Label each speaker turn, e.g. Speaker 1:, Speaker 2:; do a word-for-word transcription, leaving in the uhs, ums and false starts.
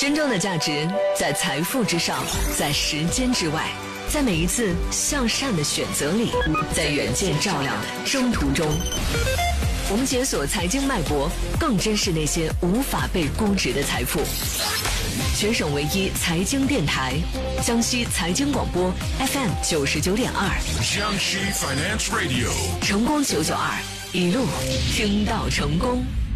Speaker 1: 真正的价值在财富之上，在时间之外，在每一次向善的选择里，在远见照亮的征途中。我们解锁财经脉搏，更珍视那些无法被估值的财富。全省唯一财经电台，江西财经广播 F M 九十九点二，
Speaker 2: 江西 Finance Radio，
Speaker 1: 成功九九二，一路听到成功。